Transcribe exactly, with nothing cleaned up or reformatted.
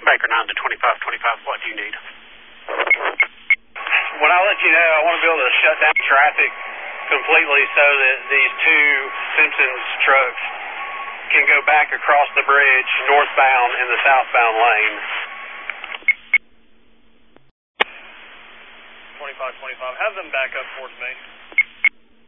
Baker nine to twenty-five twenty-five, what do you need? When I let you know, I want to be able to shut down traffic completely so that these two Simpsons trucks can go back across the bridge northbound in the southbound lane. twenty-five twenty-five, have them back up towards me.